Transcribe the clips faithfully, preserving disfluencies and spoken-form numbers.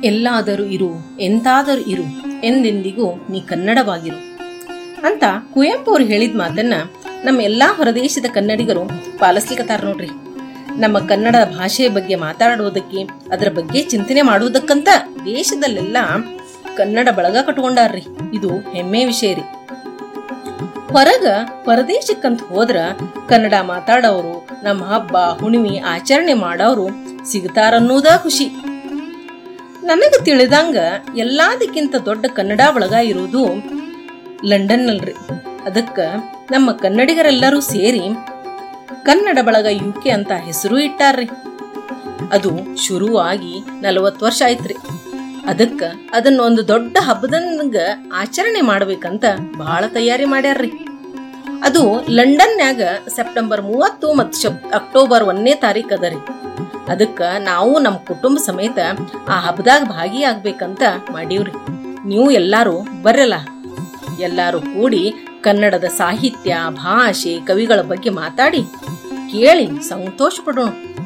ಎಲ್ಲಾದರೂ ಇರು, ಎಂತಾದರೂ ಇರು, ಎಂದೆಂದಿಗೂ ನೀ ಕನ್ನಡವಾಗಿರು ಅಂತ ಕುವೆಂಪು ಅವರು ಹೇಳಿದ ಮಾತನ್ನ ನಮ್ಮ ಎಲ್ಲಾ ಹೊರದೇಶದ ಕನ್ನಡಿಗರು ಪಾಲಿಸ್ಲಿಕ್ಕತ್ತಾರ ನೋಡ್ರಿ. ನಮ್ಮ ಕನ್ನಡ ಭಾಷೆಯ ಬಗ್ಗೆ ಮಾತಾಡುವುದಕ್ಕೆ, ಅದರ ಬಗ್ಗೆ ಚಿಂತನೆ ಮಾಡುವುದಕ್ಕಂತ ದೇಶದಲ್ಲೆಲ್ಲ ಕನ್ನಡ ಬಳಗ ಕಟ್ಕೊಂಡಾರ್ರಿ. ಇದು ಹೆಮ್ಮೆ ವಿಷಯ ರೀ. ಹೊರಗ ಪರದೇಶಕ್ಕಂತ ಹೋದ್ರ ಕನ್ನಡ ಮಾತಾಡೋರು, ನಮ್ಮ ಹಬ್ಬ ಹುಣ್ಣಿಮೆ ಆಚರಣೆ ಮಾಡೋರು ಸಿಗ್ತಾರನ್ನೋದ ಖುಷಿ. ನನಗೆ ತಿಳಿದಂಗ ಎಲ್ಲದಕ್ಕಿಂತ ದೊಡ್ಡ ಕನ್ನಡ ಬಳಗ ಇರೋದು ಲಂಡನ್ ಅಲ್ರಿ. ಅದಕ್ಕ ನಮ್ಮ ಕನ್ನಡಿಗರೆಲ್ಲರೂ ಸೇರಿ ಕನ್ನಡ ಬಳಗ ಯುಕೆ ಅಂತ ಹೆಸರು ಇಟ್ಟಾರ್ರಿ. ಅದು ಶುರುವಾಗಿ ನಲವತ್ತು ವರ್ಷ ಆಯ್ತ್ರಿ. ಅದಕ್ಕ ಅದನ್ನ ಒಂದು ದೊಡ್ಡ ಹಬ್ಬದಂಗ ಆಚರಣೆ ಮಾಡ್ಬೇಕಂತ ಬಹಳ ತಯಾರಿ ಮಾಡ್ಯಾರ್ರಿ. ಅದು ಲಂಡನ್ನ್ಯಾಗ ಸೆಪ್ಟೆಂಬರ್ ಮೂವತ್ತು ಮತ್ತು ಅಕ್ಟೋಬರ್ ಒಂದನೇ ತಾರೀಕು ಅದ ರೀ. ಅದಕ್ಕ ನಾವು ನಮ್ಮ ಕುಟುಂಬ ಸಮೇತ ಆ ಹಬ್ಬದಾಗ ಭಾಗಿಯಾಗಬೇಕಂತ ಮಾಡೀವ್ರಿ. ನೀವು ಎಲ್ಲಾರು ಬರ್ರಲ್ಲ. ಎಲ್ಲಾರು ಕೂಡಿ ಕನ್ನಡದ ಸಾಹಿತ್ಯ, ಭಾಷೆ, ಕವಿಗಳ ಬಗ್ಗೆ ಮಾತಾಡಿ ಕೇಳಿ ಸಂತೋಷ ಪಡೋಣ.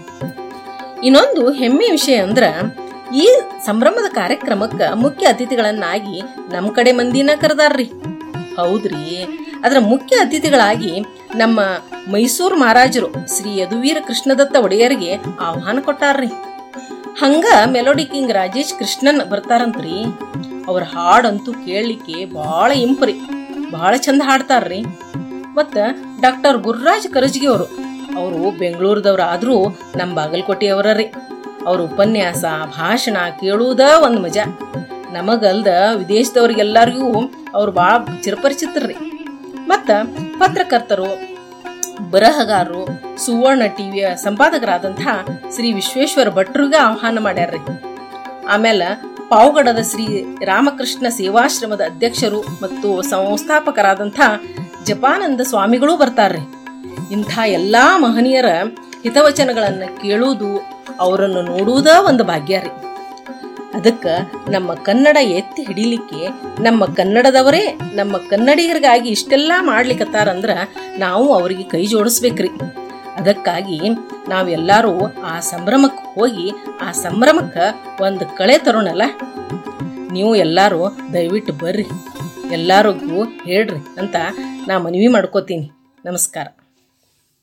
ಇನ್ನೊಂದು ಹೆಮ್ಮೆ ವಿಷಯ ಅಂದ್ರ, ಈ ಸಂಭ್ರಮದ ಕಾರ್ಯಕ್ರಮಕ್ಕ ಮುಖ್ಯ ಅತಿಥಿಗಳನ್ನಾಗಿ ನಮ್ಮ ಕಡೆ ಮಂದಿನ ಕರೆದಾರ್ರಿ. ಹೌದ್ರಿ, ಅದರ ಮುಖ್ಯ ಅತಿಥಿಗಳಾಗಿ ನಮ್ಮ ಮೈಸೂರು ಮಹಾರಾಜರು ಶ್ರೀ ಯದುವೀರ ಕೃಷ್ಣದತ್ತ ಒಡೆಯರಿಗೆ ಆಹ್ವಾನ ಕೊಟ್ಟಾರ್ರಿ. ಹಂಗ ಮೆಲೋಡಿ ಕಿಂಗ್ ರಾಜೇಶ್ ಕೃಷ್ಣನ್ ಬರ್ತಾರಂತ್ರಿ. ಅವ್ರ ಹಾಡಂತೂ ಕೇಳಲಿಕ್ಕೆ ಬಹಳ ಇಂಪ್ರಿ, ಬಹಳ ಚಂದ ಹಾಡ್ತಾರ್ರಿ. ಮತ್ತ ಡಾಕ್ಟರ್ ಗುರುರಾಜ್ ಕರಜ್ಗಿ ಅವರು ಅವರು ಬೆಂಗಳೂರದವ್ರ ಆದ್ರೂ ನಮ್ಮ ಬಾಗಲಕೋಟೆಯವರ್ರಿ. ಅವ್ರ ಉಪನ್ಯಾಸ, ಭಾಷಣ ಕೇಳುವುದ ಒಂದು ಮಜಾ. ನಮಗಲ್ದ ವಿದೇಶದವ್ರಿಗೆಲ್ಲರಿಗೂ ಅವ್ರು ಭಾಳ ಚಿರಪರಿಚಿತರ್ರಿ. ಮತ್ತ ಪತ್ರಕರ್ತರು, ಬರಹಗಾರರು, ಸುವರ್ಣ ಟಿವಿಯ ಸಂಪಾದಕರಾದಂತಹ ಶ್ರೀ ವಿಶ್ವೇಶ್ವರ ಭಟ್ರಿಗೆ ಆಹ್ವಾನ ಮಾಡ್ಯಾರ್ರಿ. ಆಮೇಲೆ ಪಾವಗಡದ ಶ್ರೀ ರಾಮಕೃಷ್ಣ ಸೇವಾಶ್ರಮದ ಅಧ್ಯಕ್ಷರು ಮತ್ತು ಸಂಸ್ಥಾಪಕರಾದಂಥ ಜಪಾನಂದ ಸ್ವಾಮಿಗಳು ಬರ್ತಾರ್ರಿ. ಇಂಥ ಎಲ್ಲಾ ಮಹನೀಯರ ಹಿತವಚನಗಳನ್ನ ಕೇಳುವುದು, ಅವರನ್ನು ನೋಡುವುದ ಒಂದು ಭಾಗ್ಯ ರೀ. ಅದಕ್ಕ ನಮ್ಮ ಕನ್ನಡ ಎತ್ತಿ ಹಿಡಿಲಿಕ್ಕೆ ನಮ್ಮ ಕನ್ನಡದವರೇ ನಮ್ಮ ಕನ್ನಡಿಗರಿಗಾಗಿ ಇಷ್ಟೆಲ್ಲಾ ಮಾಡ್ಲಿಕ್ಕತ್ತಾರಂದ್ರ ನಾವು ಅವರಿಗೆ ಕೈ ಜೋಡಿಸ್ಬೇಕ್ರಿ. ಅದಕ್ಕಾಗಿ ನಾವೆಲ್ಲರೂ ಆ ಸಂಭ್ರಮಕ್ಕೆ ಹೋಗಿ ಆ ಸಂಭ್ರಮಕ್ಕೆ ಒಂದು ಕಳೆ ತರೋಣಲ್ಲ. ನೀವು ಎಲ್ಲರೂ ದಯವಿಟ್ಟು ಬರ್ರಿ, ಎಲ್ಲರಿಗೂ ಹೇಳ್ರಿ ಅಂತ ನಾ ಮನವಿ ಮಾಡ್ಕೋತೀನಿ. ನಮಸ್ಕಾರ.